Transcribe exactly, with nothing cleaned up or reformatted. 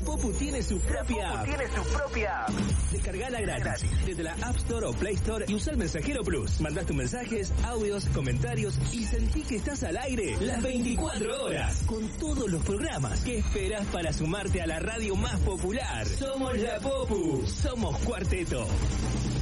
Popu tiene su propia app. tiene su propia app. Descargala gratis desde la App Store o Play Store y usa el Mensajero Plus. Mandá tus mensajes, audios, comentarios y sentí que estás al aire las veinticuatro horas con todos los programas. ¿Qué esperás para sumarte a la radio más popular? Somos la Popu, somos Cuarteto.